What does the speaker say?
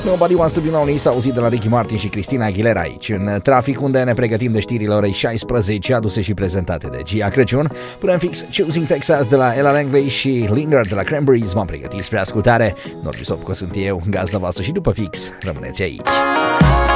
Nobody Wants to Be Lonely s-a auzit de la Ricky Martin și Christina Aguilera aici, în trafic, unde ne pregătim de știrile orei 16, aduse și prezentate de Gia Crăciun. Până în fix, Choosing Texas de la Ella Langley și Linger de la Cranberries v-am pregătit spre ascultare. Norbi Sopco sunt eu, gazda voastră, și după fix rămâneți aici.